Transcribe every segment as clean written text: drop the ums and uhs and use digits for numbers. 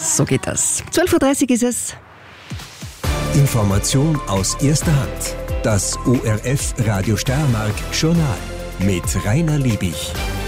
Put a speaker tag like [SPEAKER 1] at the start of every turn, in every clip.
[SPEAKER 1] So geht das. 12.30 Uhr ist es.
[SPEAKER 2] Information aus erster Hand. Das ORF Radio Steiermark Journal mit Rainer Liebig.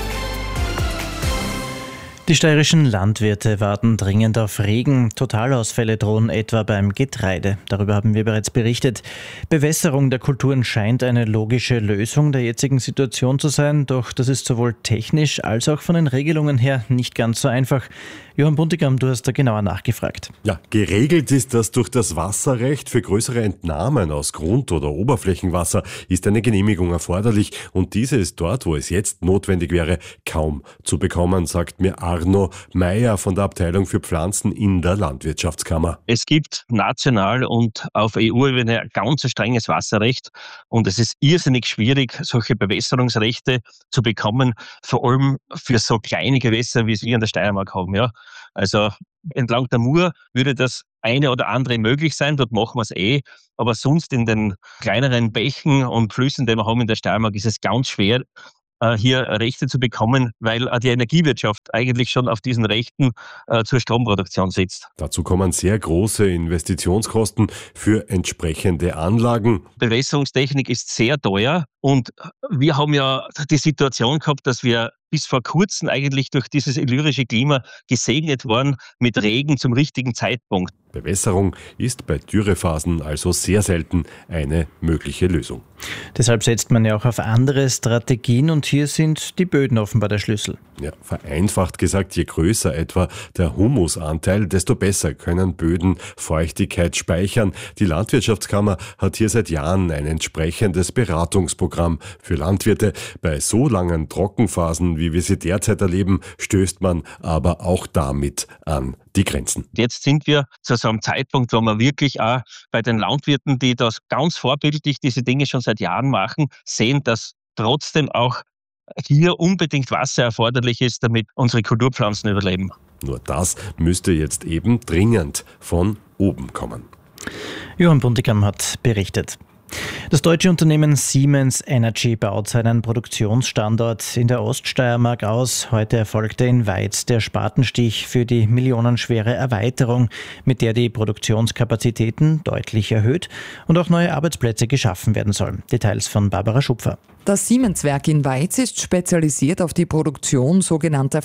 [SPEAKER 3] Die steirischen Landwirte warten dringend auf Regen. Totalausfälle drohen etwa beim Getreide. Darüber haben wir bereits berichtet. Bewässerung der Kulturen scheint eine logische Lösung der jetzigen Situation zu sein, doch das ist sowohl technisch als auch von den Regelungen her nicht ganz so einfach. Johann Buntigam, du hast da genauer nachgefragt.
[SPEAKER 4] Ja, geregelt ist das durch das Wasserrecht. Für größere Entnahmen aus Grund- oder Oberflächenwasser ist eine Genehmigung erforderlich und diese ist dort, wo es jetzt notwendig wäre, kaum zu bekommen, sagt mir Arno Meyer von der Abteilung für Pflanzen in der Landwirtschaftskammer.
[SPEAKER 5] Es gibt national und auf EU-Ebene ein ganz strenges Wasserrecht und es ist irrsinnig schwierig, solche Bewässerungsrechte zu bekommen, vor allem für so kleine Gewässer, wie es wir in der Steiermark haben. Ja. Also entlang der Mur würde das eine oder andere möglich sein, dort machen wir es aber sonst in den kleineren Bächen und Flüssen, die wir haben in der Steiermark, ist es ganz schwer, hier Rechte zu bekommen, weil die Energiewirtschaft eigentlich schon auf diesen Rechten zur Stromproduktion sitzt.
[SPEAKER 4] Dazu kommen sehr große Investitionskosten für entsprechende Anlagen.
[SPEAKER 5] Bewässerungstechnik ist sehr teuer und wir haben ja die Situation gehabt, dass wir bis vor kurzem eigentlich durch dieses illyrische Klima gesegnet waren mit Regen zum richtigen Zeitpunkt.
[SPEAKER 4] Bewässerung ist bei Dürrephasen also sehr selten eine mögliche Lösung.
[SPEAKER 3] Deshalb setzt man ja auch auf andere Strategien und hier sind die Böden offenbar der Schlüssel.
[SPEAKER 4] Ja, vereinfacht gesagt, je größer etwa der Humusanteil, desto besser können Böden Feuchtigkeit speichern. Die Landwirtschaftskammer hat hier seit Jahren ein entsprechendes Beratungsprogramm für Landwirte. Bei so langen Trockenphasen, wie wir sie derzeit erleben, stößt man aber auch damit an die Grenzen.
[SPEAKER 5] Jetzt sind wir zu so einem Zeitpunkt, wo wir wirklich auch bei den Landwirten, die das ganz vorbildlich diese Dinge schon seit Jahren machen, sehen, dass trotzdem auch hier unbedingt Wasser erforderlich ist, damit unsere Kulturpflanzen überleben.
[SPEAKER 4] Nur das müsste jetzt eben dringend von oben kommen.
[SPEAKER 3] Johann Buntigam hat berichtet. Das deutsche Unternehmen Siemens Energy baut seinen Produktionsstandort in der Oststeiermark aus. Heute erfolgte in Weiz der Spatenstich für die millionenschwere Erweiterung, mit der die Produktionskapazitäten deutlich erhöht und auch neue Arbeitsplätze geschaffen werden sollen. Details von Barbara Schupfer.
[SPEAKER 1] Das Siemens-Werk in Weiz ist spezialisiert auf die Produktion sogenannter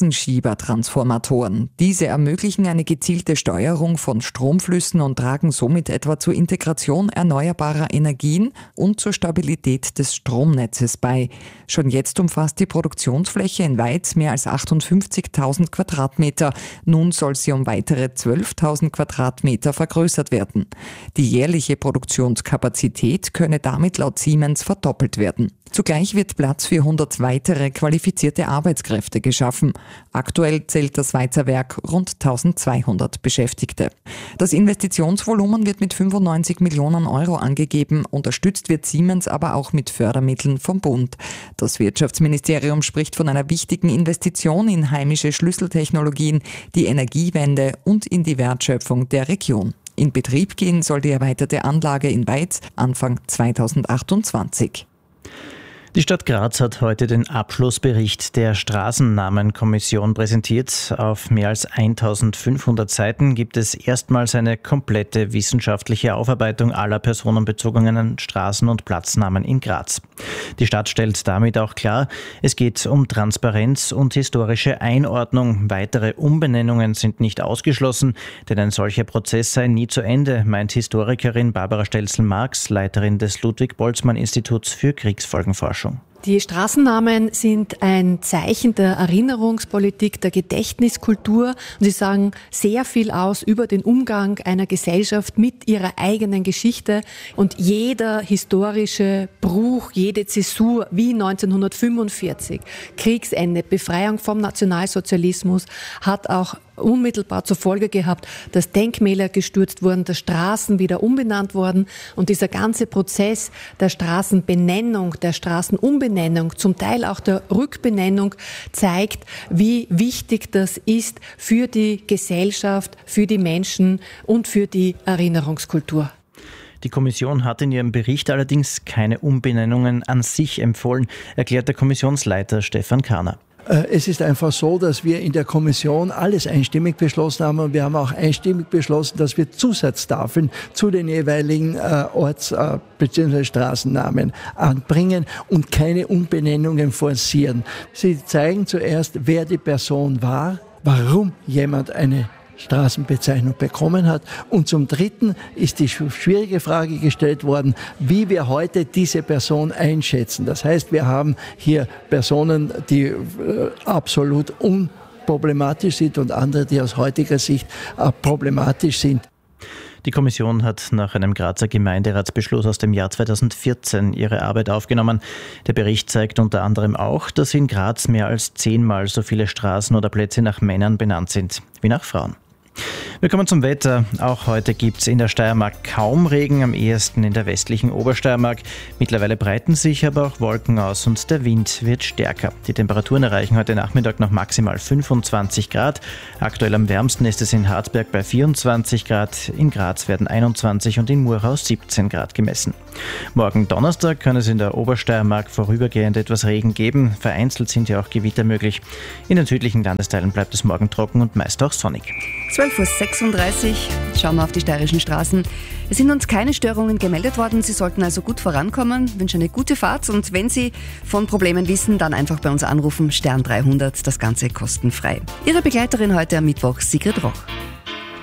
[SPEAKER 1] Phasenschiebertransformatoren. Diese ermöglichen eine gezielte Steuerung von Stromflüssen und tragen somit etwa zur Integration erneuerbarer Energien und zur Stabilität des Stromnetzes bei. Schon jetzt umfasst die Produktionsfläche in Weiz mehr als 58.000 Quadratmeter. Nun soll sie um weitere 12.000 Quadratmeter vergrößert werden. Die jährliche Produktionskapazität könne damit laut Siemens verdoppelt werden. Zugleich wird Platz für 100 weitere qualifizierte Arbeitskräfte geschaffen. Aktuell zählt das Weizer Werk rund 1200 Beschäftigte. Das Investitionsvolumen wird mit 95 Millionen Euro angegeben. Unterstützt wird Siemens aber auch mit Fördermitteln vom Bund. Das Wirtschaftsministerium spricht von einer wichtigen Investition in heimische Schlüsseltechnologien, die Energiewende und in die Wertschöpfung der Region. In Betrieb gehen soll die erweiterte Anlage in Weiz Anfang 2028.
[SPEAKER 3] Die Stadt Graz hat heute den Abschlussbericht der Straßennamenkommission präsentiert. Auf mehr als 1500 Seiten gibt es erstmals eine komplette wissenschaftliche Aufarbeitung aller personenbezogenen Straßen- und Platznamen in Graz. Die Stadt stellt damit auch klar, es geht um Transparenz und historische Einordnung. Weitere Umbenennungen sind nicht ausgeschlossen, denn ein solcher Prozess sei nie zu Ende, meint Historikerin Barbara Stelzel-Marx, Leiterin des Ludwig-Boltzmann-Instituts für Kriegsfolgenforschung.
[SPEAKER 6] Die Straßennamen sind ein Zeichen der Erinnerungspolitik, der Gedächtniskultur und sie sagen sehr viel aus über den Umgang einer Gesellschaft mit ihrer eigenen Geschichte. Und jeder historische Bruch, jede Zäsur wie 1945, Kriegsende, Befreiung vom Nationalsozialismus, hat auch unmittelbar zur Folge gehabt, dass Denkmäler gestürzt wurden, dass Straßen wieder umbenannt wurden und dieser ganze Prozess der Straßenbenennung, der Straßenumbenennung, zum Teil auch der Rückbenennung zeigt, wie wichtig das ist für die Gesellschaft, für die Menschen und für die Erinnerungskultur.
[SPEAKER 3] Die Kommission hat in ihrem Bericht allerdings keine Umbenennungen an sich empfohlen, erklärt der Kommissionsleiter Stefan Kahner.
[SPEAKER 7] Es ist einfach so, dass wir in der Kommission alles einstimmig beschlossen haben und wir haben auch einstimmig beschlossen, dass wir Zusatztafeln zu den jeweiligen Orts- bzw. Straßennamen anbringen und keine Umbenennungen forcieren. Sie zeigen zuerst, wer die Person war, warum jemand eine Straßenbezeichnung bekommen hat. Und zum Dritten ist die schwierige Frage gestellt worden, wie wir heute diese Person einschätzen. Das heißt, wir haben hier Personen, die absolut unproblematisch sind und andere, die aus heutiger Sicht problematisch sind.
[SPEAKER 3] Die Kommission hat nach einem Grazer Gemeinderatsbeschluss aus dem Jahr 2014 ihre Arbeit aufgenommen. Der Bericht zeigt unter anderem auch, dass in Graz mehr als 10-mal so viele Straßen oder Plätze nach Männern benannt sind wie nach Frauen. Wir kommen zum Wetter. Auch heute gibt es in der Steiermark kaum Regen, am ehesten in der westlichen Obersteiermark. Mittlerweile breiten sich aber auch Wolken aus und der Wind wird stärker. Die Temperaturen erreichen heute Nachmittag noch maximal 25 Grad. Aktuell am wärmsten ist es in Harzberg bei 24 Grad. In Graz werden 21 und in Murau 17 Grad gemessen. Morgen Donnerstag kann es in der Obersteiermark vorübergehend etwas Regen geben. Vereinzelt sind ja auch Gewitter möglich. In den südlichen Landesteilen bleibt es morgen trocken und meist auch sonnig.
[SPEAKER 8] 12:36 Uhr, schauen wir auf die steirischen Straßen. Es sind uns keine Störungen gemeldet worden, Sie sollten also gut vorankommen. Ich wünsche eine gute Fahrt und wenn Sie von Problemen wissen, dann einfach bei uns anrufen, Stern 300, das Ganze kostenfrei. Ihre Begleiterin heute am Mittwoch, Sigrid Roch.